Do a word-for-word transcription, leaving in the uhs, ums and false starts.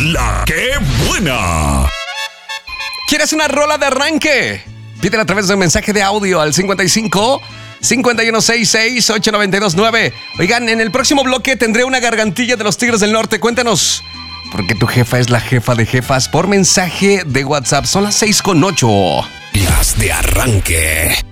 La que buena. ¿Quieres una rola de arranque? Pídela a través de un mensaje de audio al cincuenta y cinco, cincuenta y uno sesenta y seis, ocho nueve dos nueve. Oigan, en el próximo bloque tendré una gargantilla de los Tigres del Norte. Cuéntanos, ¿por qué tu jefa es la jefa de jefas? Por mensaje de WhatsApp. Son las seis con ocho. Las de arranque.